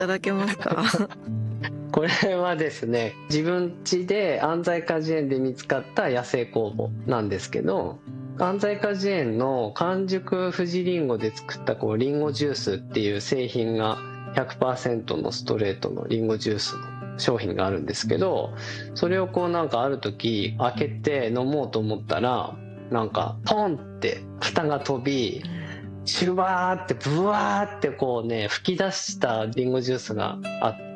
ただけますか？ これはですね、自分家で安西果樹園で見つかった野生酵母なんですけど、安西果樹園の完熟富士リンゴで作ったリンゴジュースっていう製品が 100% のストレートのリンゴジュースの商品があるんですけど、それをなんかある時開けて飲もうと思ったら、なんかポンって蓋が飛び、シュワーってブワーって吹き出したリンゴジュースがあって、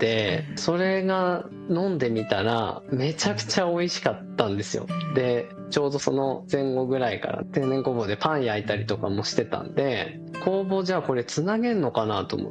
それが飲んでみたらめちゃくちゃ美味しかったんですよ。でちょうどその前後ぐらいから天然酵母でパン焼いたりとかもしてたんで、酵母じゃあこれつなげんのかなと思って、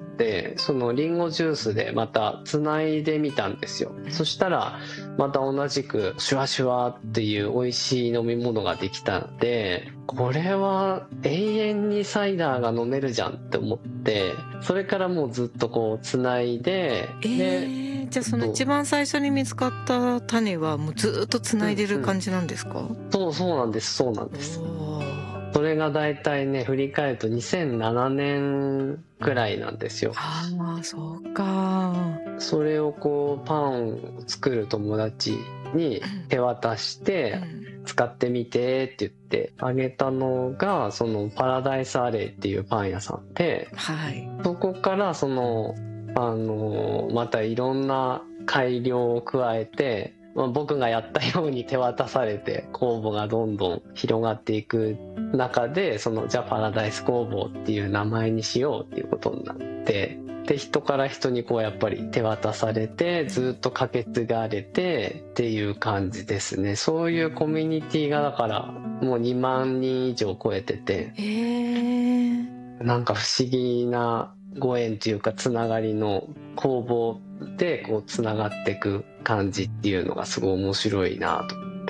そのリンゴジュースでまたつないでみたんですよ。そしたらまた同じくシュワシュワっていう美味しい飲み物ができたんで、これは永遠にサイダーが飲めるじゃんって思って、それからもうずっとつないで、 じゃあその一番最初に見つかった種はもうずっとつないでる感じなんですか？ そうなんです。それがだいたいね、振り返ると2007年くらいなんですよ。 ああ、そうか。 それをパンを作る友達に手渡して使ってみてって言ってあげたのが、そのパラダイスアレイっていうパン屋さんで、そこからまたいろんな改良を加えて、僕がやったように手渡されて酵母がどんどん広がっていく中で、じゃあパラダイス酵母っていう名前にしようっていうことになって、で人から人にやっぱり手渡されてずっとかけ継がれてっていう感じですね。そういうコミュニティがだからもう2万人以上超えてて、なんか不思議なご縁というかつながりの酵母でつながっていく感じっていうのがすごい面白いなと思って。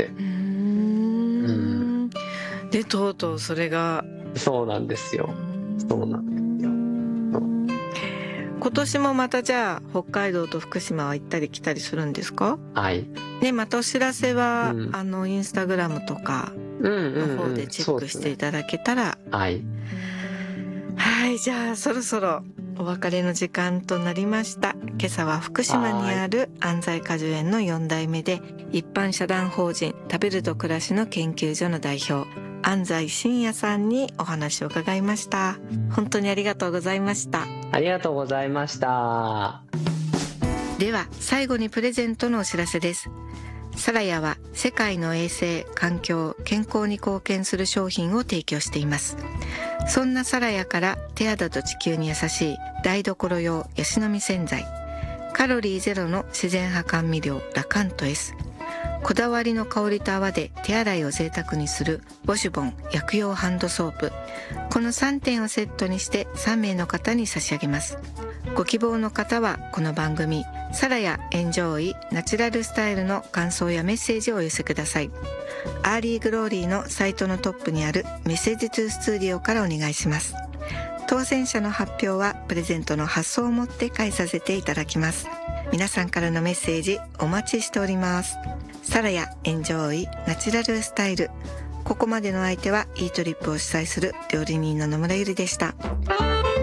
でとうとうそれがそうなんですよ。 今年もまたじゃあ北海道と福島は行ったり来たりするんですか？ はいね、またお知らせは、インスタグラムとかの方でチェックしていただけたら、はい、じゃあそろそろお別れの時間となりました。今朝は福島にある安西果樹園の4代目で一般社団法人食べると暮らしの研究所の代表安西真也さんにお話を伺いました。本当にありがとうございました。 ありがとうございました。 では最後にプレゼントのお知らせです。サラヤは世界の衛生、環境、健康に貢献する商品を提供しています。そんなサラヤから手肌と地球に優しい台所用ヤシの実洗剤、カロリーゼロの自然派甘味料ラカント S、こだわりの香りと泡で手洗いを贅沢にするボシュボン薬用ハンドソープ、この3点をセットにして3名の方に差し上げます。ご希望の方はこの番組サラヤエンジョイナチュラルスタイルの感想やメッセージをお寄せください。アーリーグローリーのサイトのトップにあるメッセージトゥースタジオからお願いします。当選者の発表はプレゼントの発送をもって返させていただきます。皆さんからのメッセージお待ちしております。サラヤエンジョイナチュラルスタイル、ここまでの相手はイートリップを主催する料理人の野村ゆりでした。